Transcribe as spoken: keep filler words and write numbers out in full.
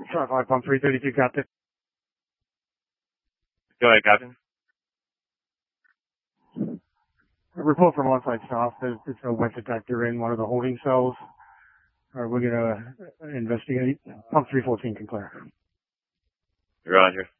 Try five pump three thirty-two, Captain. Go ahead, Captain. A report from on-site staff. There's, there's a wet detector in one of the holding cells. All right, we're going to investigate. Pump three fourteen can clear. Roger.